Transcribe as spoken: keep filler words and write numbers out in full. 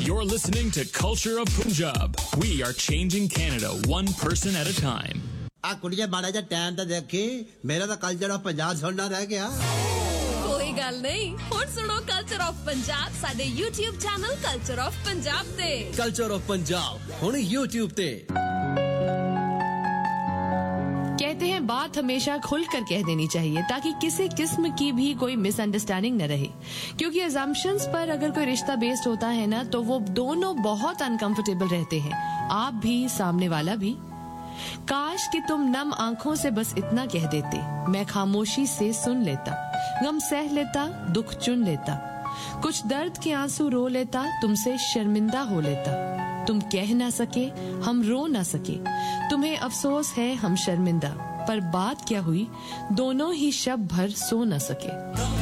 You're listening to Culture of Punjab. We are changing Canada one person at a time. आ कुड़िया माड़ा जा time तो देखी मेरा तो कल्चर ऑफ पंजाब सुनना रह गया कोई गल नहीं हुण सुनो कल्चर ऑफ पंजाब साडे YouTube channel culture of Punjab ते कल्चर ऑफ पंजाब हुण YouTube ते कहते हैं बात हमेशा खुलकर कह देनी चाहिए ताकि किसी किस्म की भी कोई मिसअंडरस्टैंडिंग न रहे क्योंकि अजम्पशंस पर अगर कोई रिश्ता बेस्ड होता है ना तो वो दोनों बहुत अनकंफर्टेबल रहते हैं, आप भी सामने वाला भी। काश कि तुम नम आंखों से बस इतना कह देते, मैं खामोशी से सुन लेता, गम सह लेता, दुख चुन लेता, कुछ दर्द के आंसू रो लेता, तुमसे शर्मिंदा हो लेता। तुम कह ना सके हम रो ना सके, तुम्हें अफसोस है हम शर्मिंदा, पर बात क्या हुई दोनों ही शब भर सो ना सके।